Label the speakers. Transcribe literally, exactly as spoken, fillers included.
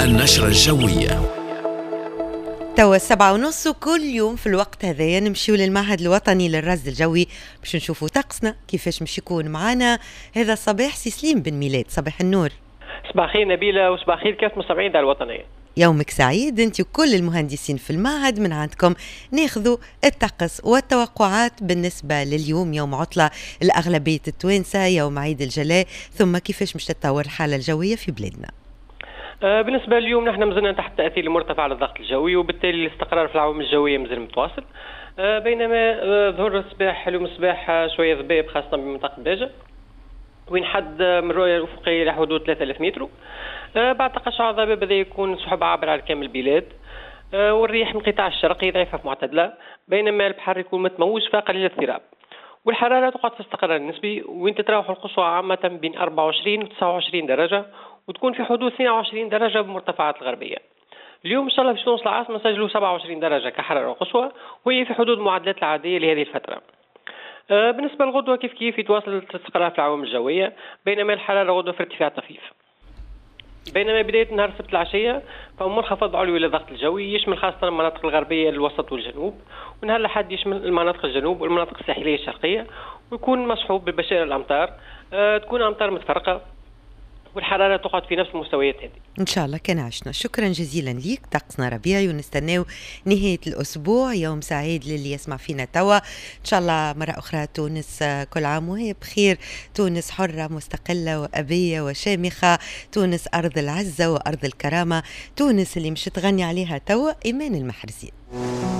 Speaker 1: النشرة الجوية.
Speaker 2: توا السبعة ونص وكل يوم في الوقت هذايا نمشيو للمعهد الوطني للرصد الجوي باش نشوفوا طقسنا كيفاش مش يكون معنا هذا الصباح. سي سليم بن ميلاد، صباح النور.
Speaker 3: صباح خير نبيلة، وصباح خير كافة مستمعين دار الوطنية.
Speaker 2: يومك سعيد انت وكل المهندسين في المعهد. من عندكم ناخذوا الطقس والتوقعات بالنسبة لليوم، يوم عطلة الأغلبية التوانسة، يوم عيد الجلاء، ثم كيفاش مش تتطور الحالة الجوية في بلادنا.
Speaker 3: آه بالنسبة لليوم نحن مازلنا تحت تأثير المرتفع على الضغط الجوي، وبالتالي الاستقرار في العوامل الجوية مازال متواصل. آه بينما آه ظهر الصباح اليوم الصباح آه شوية ضباب خاصة بمنطقة باجة، وين حد من الرؤية الأفقية لحدود ثلاثة آلاف متر. آه بعد تقشع الضباب بدأ يكون سحب عابر على كامل البلاد، آه والريح من القطاع الشرقي ضعيفة معتدلة، بينما البحر يكون متموج فقليل الاضطراب. والحرارة تقعد في استقرار نسبي، وين تتراوح القصوى عامة بين أربعة وعشرين و تسعة وعشرين درجة، وتكون في حدود اثنين وعشرين درجة بمرتفعات الغربية. اليوم إن شاء الله في تونس العاصمة سجلوا سبعة وعشرين درجة كحرارة قصوى، وهي في حدود المعدلات العادية لهذه الفترة. آه بالنسبة للغدوة كيف كيف يتواصل الاستقرار في العوامل الجوية، بينما الحرارة غدوة في ارتفاع طفيف. بينما بداية نهار السبت العشية فهو منخفض علوي للضغط الجوي يشمل خاصة المناطق الغربية للوسط والجنوب، ونهار الأحد يشمل المناطق الجنوب والمناطق الساحلية الشرقية، ويكون مصحوب ببشائر الأمطار. آه تكون أمطار متفرقة، والحرارة تقعد في نفس المستويات هذه
Speaker 2: إن شاء الله. كان عشنا. شكرا جزيلا ليك. طقسنا ربيعي ونستناو نهاية الأسبوع. يوم سعيد للي يسمع فينا توا. إن شاء الله مرة أخرى تونس كل عام وهي بخير. تونس حرة مستقلة وأبية وشامخة. تونس أرض العزة وأرض الكرامة. تونس اللي مش تغني عليها توا إيمان المحرزي.